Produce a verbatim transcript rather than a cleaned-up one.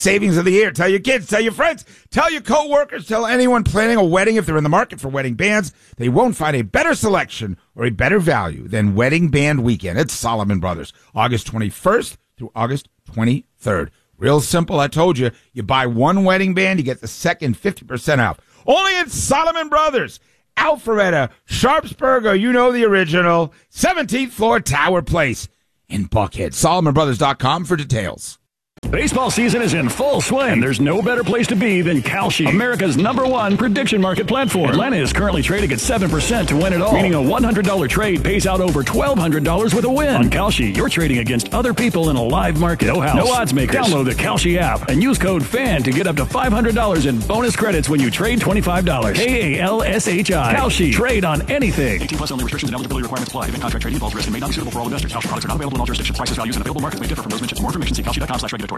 savings of the year. Tell your kids, tell your friends, tell your coworkers, tell anyone planning a wedding if they're in the market for wedding bands. They won't find a better selection or a better value than Wedding Band Weekend at Solomon Brothers, August twenty-first through August twenty-third. Real simple, I told you. You buy one wedding band, you get the second fifty percent off. Only at Solomon Brothers. Alpharetta, Sharpsburg, you know the original. seventeenth floor Tower Place in Buckhead. Solomon Brothers dot com for details. Baseball season is in full swing. There's no better place to be than Kalshi, America's number one prediction market platform. Atlanta is currently trading at seven percent to win it all, meaning a one hundred dollars trade pays out over twelve hundred dollars with a win. On Kalshi, you're trading against other people in a live market. No house, no odds makers. Download the Kalshi app and use code FAN to get up to five hundred dollars in bonus credits when you trade twenty-five dollars. K A L S H I. Kalshi. Trade on anything. eighteen plus only. Restrictions and eligibility requirements apply. Event contract trading involves risk and may not be suitable for all investors. Kalshi products are not available in all jurisdictions. Prices, values, and available markets may differ from those mentioned. For more information, see kalshi dot com slash regular